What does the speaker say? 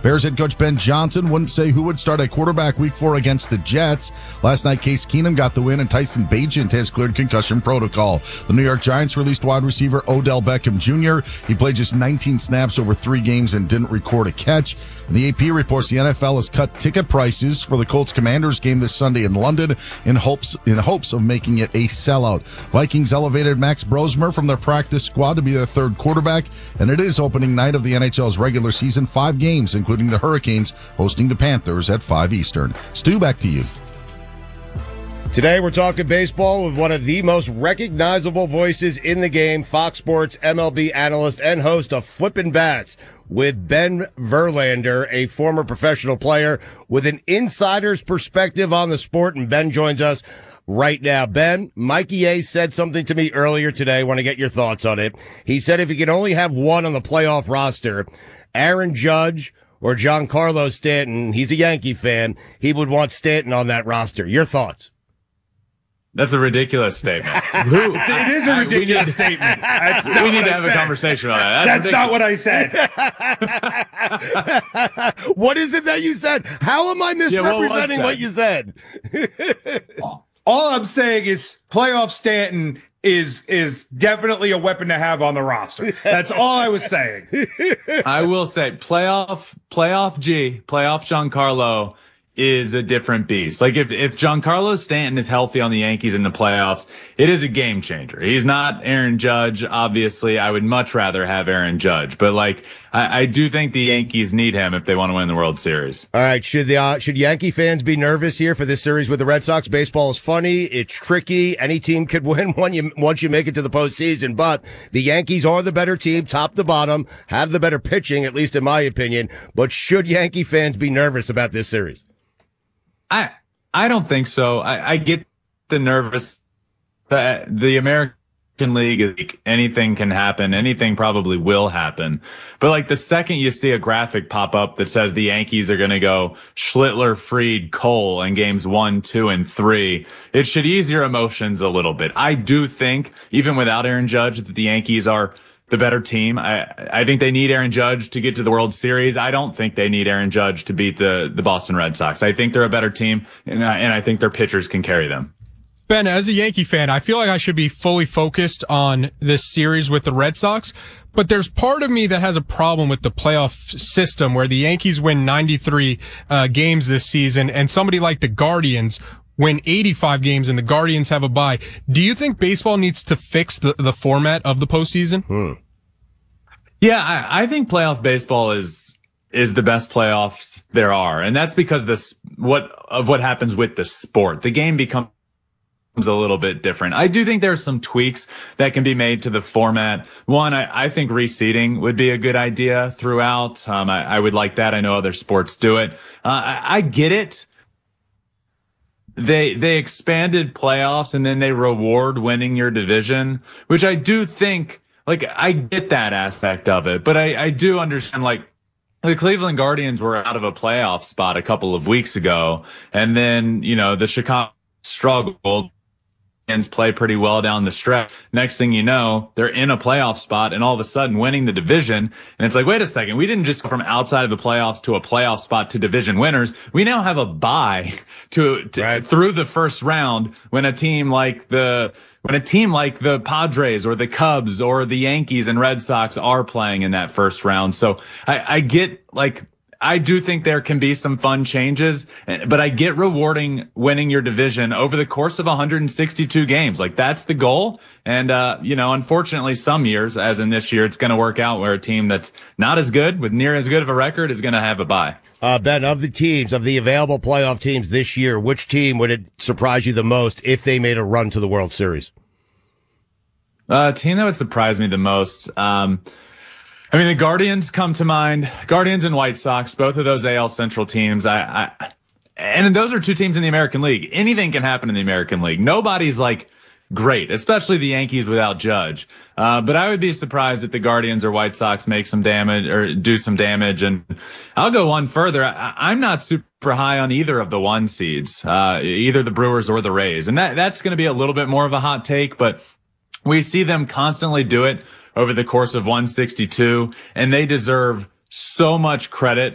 Bears head coach Ben Johnson wouldn't say who would start at quarterback week 4 against the Jets. Last night, Case Keenum got the win, and Tyson Bagent has cleared concussion protocol. The New York Giants released wide receiver Odell Beckham Jr. He played just 19 snaps over 3 games and didn't record a catch. And the AP reports the NFL has cut ticket prices for the Colts-Commanders game this Sunday in London in hopes of making it a sellout. Vikings elevated Max Brosmer from their practice squad to be their third quarterback, and it is opening night of the NHL's regular season. 5 games, including the Hurricanes hosting the Panthers at 5 Eastern. Stu, back to you. Today we're talking baseball with one of the most recognizable voices in the game, Fox Sports MLB analyst and host of Flippin' Bats, with Ben Verlander, a former professional player with an insider's perspective on the sport. And Ben joins us right now. Ben, Mikey A said something to me earlier today. I want to get your thoughts on it. He said if he could only have one on the playoff roster, Aaron Judge or Giancarlo Stanton, he's a Yankee fan, he would want Stanton on that roster. Your thoughts? That's a ridiculous statement. It is a ridiculous statement. We need to have a conversation on that. That's not what I said. What is it that you said? How am I misrepresenting what you said? All I'm saying is playoff Stanton is definitely a weapon to have on the roster. That's all I was saying. I will say playoff Giancarlo is a different beast. Like if Giancarlo Stanton is healthy on the Yankees in the playoffs, it is a game changer. He's not Aaron Judge, obviously. I would much rather have Aaron Judge, but I do think the Yankees need him if they want to win the World Series. All right, should Yankee fans be nervous here for this series with the Red Sox? Baseball is funny, it's tricky. Any team could win once you make it to the postseason, but the Yankees are the better team, top to bottom, have the better pitching, at least in my opinion. But should Yankee fans be nervous about this series? I don't think so. I get the nervous. The American League, anything can happen. Anything probably will happen. But the second you see a graphic pop up that says the Yankees are going to go Schlittler, Fried, Cole in games 1, 2, and 3, it should ease your emotions a little bit. I do think, even without Aaron Judge, that the Yankees are the better team. I think they need Aaron Judge to get to the World Series. I don't think they need Aaron Judge to beat the Boston Red Sox. I think they're a better team, and I think their pitchers can carry them. Ben, as a Yankee fan, I feel like I should be fully focused on this series with the Red Sox, but there's part of me that has a problem with the playoff system where the Yankees win 93 games this season, and somebody like the Guardians win 85 games and the Guardians have a bye. Do you think baseball needs to fix the format of the postseason? Yeah, I think playoff baseball is the best playoffs there are. And that's because what happens with the sport. The game becomes a little bit different. I do think there's some tweaks that can be made to the format. One, I think reseeding would be a good idea throughout. I would like that. I know other sports do it. I get it. They expanded playoffs and then they reward winning your division, which I do think, I get that aspect of it, but I do understand, the Cleveland Guardians were out of a playoff spot a couple of weeks ago, and then, the Chicago struggled and play pretty well down the stretch. Next thing you know, they're in a playoff spot and all of a sudden winning the division. And it's wait a second, we didn't just go from outside of the playoffs to a playoff spot to division winners. We now have a bye to right through the first round when a team like the Padres or the Cubs or the Yankees and Red Sox are playing in that first round. So I get I do think there can be some fun changes, but I get rewarding winning your division over the course of 162 games. That's the goal. And, unfortunately some years, as in this year, it's going to work out where a team that's not as good with near as good of a record is going to have a bye. Ben, of the available playoff teams this year, which team would it surprise you the most if they made a run to the World Series? A team that would surprise me the most. The Guardians come to mind. Guardians and White Sox, both of those AL Central teams. And those are two teams in the American League. Anything can happen in the American League. Nobody's great, especially the Yankees without Judge. But I would be surprised if the Guardians or White Sox make some damage or do some damage. And I'll go one further. I'm not super high on either of the 1 seeds, either the Brewers or the Rays. And that's going to be a little bit more of a hot take, but we see them constantly do it over the course of 162, and they deserve so much credit